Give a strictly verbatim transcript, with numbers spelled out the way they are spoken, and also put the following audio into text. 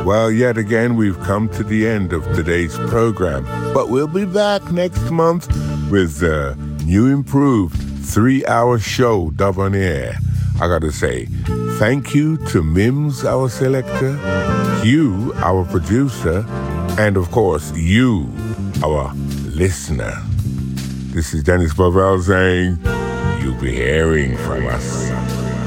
Well, yet again, we've come to the end of today's program, but we'll be back next month with the new improved three-hour show, Dub on Air. I gotta say, thank you to Mims, our selector, Hugh, our producer, and of course, you, our listener. This is Dennis Bovell saying, you'll be hearing from us.